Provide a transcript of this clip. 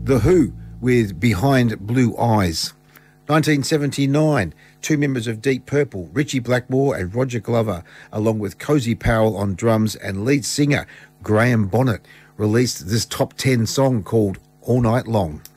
The Who with Behind Blue Eyes. 1979, two members of Deep Purple, Ritchie Blackmore and Roger Glover, along with Cozy Powell on drums and lead singer Graham Bonnet, released this top 10 song called All Night Long.